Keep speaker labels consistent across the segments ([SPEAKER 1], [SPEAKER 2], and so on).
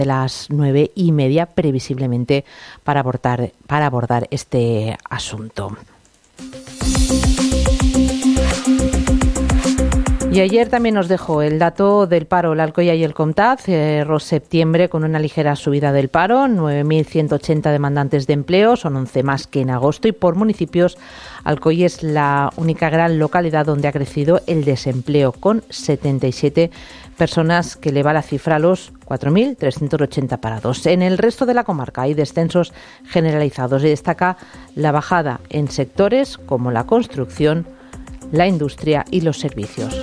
[SPEAKER 1] de las 9:30 previsiblemente para abordar este asunto. Y ayer también nos dejó el dato del paro. El Alcoy y el Comtat cerró septiembre con una ligera subida del paro, 9.180 demandantes de empleo, son 11 más que en agosto, y por municipios Alcoy es la única gran localidad donde ha crecido el desempleo, con 77 personas, que eleva la cifra a los 4.380 parados. En el resto de la comarca hay descensos generalizados y destaca la bajada en sectores como la construcción, la industria y los servicios.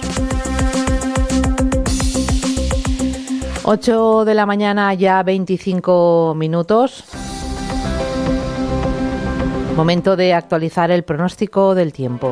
[SPEAKER 1] 8 de la mañana, ya 25 minutos. Momento de actualizar el pronóstico del tiempo.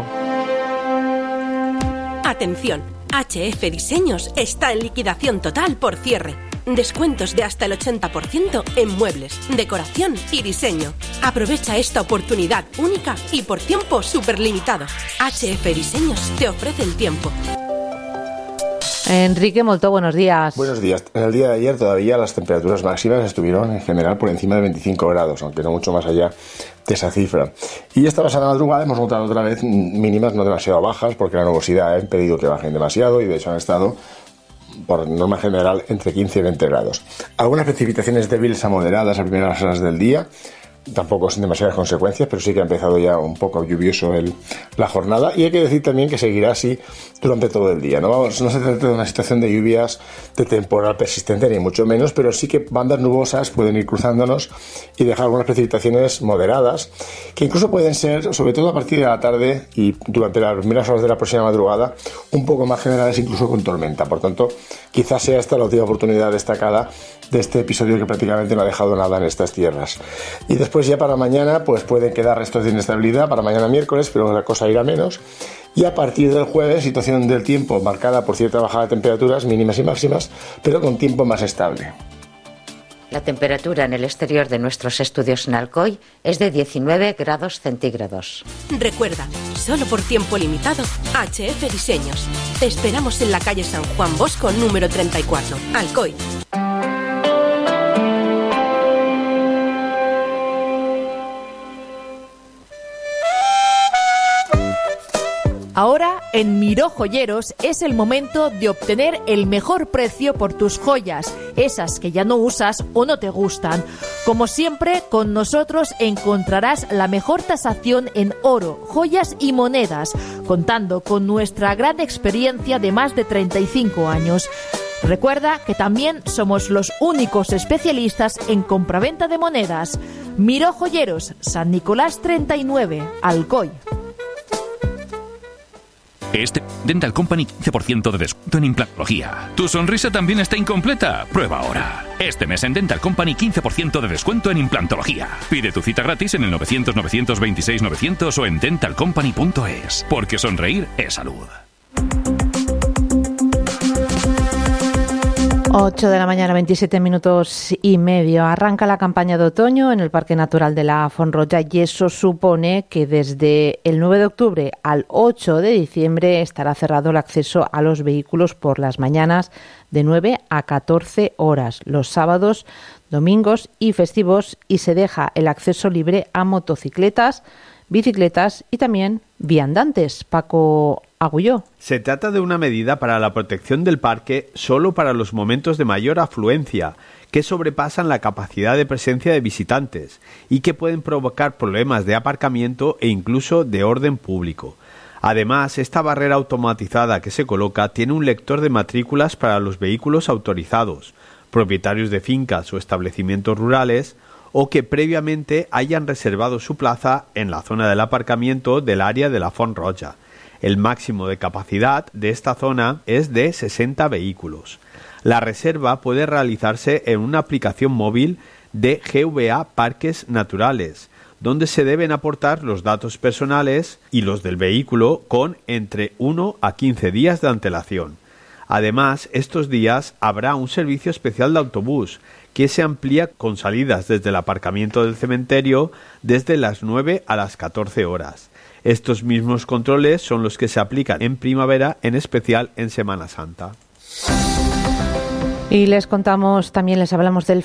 [SPEAKER 2] Atención, HF Diseños está en liquidación total por cierre. Descuentos de hasta el 80% en muebles, decoración y diseño. Aprovecha esta oportunidad única y por tiempo superlimitado. HF Diseños te ofrece el tiempo.
[SPEAKER 1] Enrique Moltó, buenos días.
[SPEAKER 3] Buenos días. En el día de ayer todavía las temperaturas máximas estuvieron en general por encima de 25 grados, aunque no mucho más allá de esa cifra. Y esta pasada madrugada hemos notado otra vez mínimas no demasiado bajas, porque la nubosidad ha impedido que bajen demasiado, y de hecho han estado, por norma general, entre 15 y 20 grados. Algunas precipitaciones débiles a moderadas a primeras horas del día, tampoco sin demasiadas consecuencias, pero sí que ha empezado ya un poco lluvioso la jornada, y hay que decir también que seguirá así durante todo el día. No se trata de una situación de lluvias de temporal persistente, ni mucho menos, pero sí que bandas nubosas pueden ir cruzándonos y dejar algunas precipitaciones moderadas, que incluso pueden ser, sobre todo a partir de la tarde y durante las primeras horas de la próxima madrugada, un poco más generales, incluso con tormenta. Por tanto, quizás sea esta la última oportunidad destacada de este episodio, que prácticamente no ha dejado nada en estas tierras. Y después ya para mañana pues pueden quedar restos de inestabilidad para mañana miércoles, pero la cosa irá menos. Y a partir del jueves, situación del tiempo marcada por cierta bajada de temperaturas mínimas y máximas, pero con tiempo más estable.
[SPEAKER 4] La temperatura en el exterior de nuestros estudios en Alcoy es de 19 grados centígrados.
[SPEAKER 2] Recuerda, solo por tiempo limitado, HF Diseños. Te esperamos en la calle San Juan Bosco, número 34, Alcoy.
[SPEAKER 5] Ahora, en Miró Joyeros es el momento de obtener el mejor precio por tus joyas, esas que ya no usas o no te gustan. Como siempre, con nosotros encontrarás la mejor tasación en oro, joyas y monedas, contando con nuestra gran experiencia de más de 35 años. Recuerda que también somos los únicos especialistas en compraventa de monedas. Miró Joyeros, San Nicolás 39, Alcoy.
[SPEAKER 6] Este Dental Company 15% de descuento en implantología. ¿Tu sonrisa también está incompleta? Prueba ahora. Este mes en Dental Company 15% de descuento en implantología. Pide tu cita gratis en el 900-926-900 o en dentalcompany.es. Porque sonreír es salud.
[SPEAKER 1] 8 de la mañana, 27 minutos y medio. Arranca la campaña de otoño en el Parque Natural de la Font Roja, y eso supone que desde el 9 de octubre al 8 de diciembre estará cerrado el acceso a los vehículos por las mañanas de 9 a 14 horas, los sábados, domingos y festivos, y se deja el acceso libre a motocicletas, bicicletas y también viandantes. Paco Agulló.
[SPEAKER 7] Se trata de una medida para la protección del parque solo para los momentos de mayor afluencia, que sobrepasan la capacidad de presencia de visitantes y que pueden provocar problemas de aparcamiento e incluso de orden público. Además, esta barrera automatizada que se coloca tiene un lector de matrículas para los vehículos autorizados, propietarios de fincas o establecimientos rurales, o que previamente hayan reservado su plaza en la zona del aparcamiento del área de la Font Roja. El máximo de capacidad de esta zona es de 60 vehículos. La reserva puede realizarse en una aplicación móvil de GVA Parques Naturales, donde se deben aportar los datos personales y los del vehículo con entre 1 a 15 días de antelación. Además, estos días habrá un servicio especial de autobús que se amplía con salidas desde el aparcamiento del cementerio desde las 9 a las 14 horas. Estos mismos controles son los que se aplican en primavera, en especial en Semana Santa.
[SPEAKER 1] Y les contamos, también les hablamos del